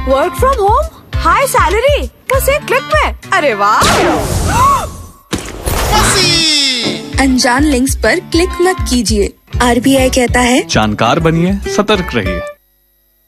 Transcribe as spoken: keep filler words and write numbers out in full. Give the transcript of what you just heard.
Work from home, high salary, बस एक click में। अरे वाह! अनजान लिंक्स पर क्लिक मत कीजिए। आर बी आई कहता है जानकार बनिए, सतर्क रहिए।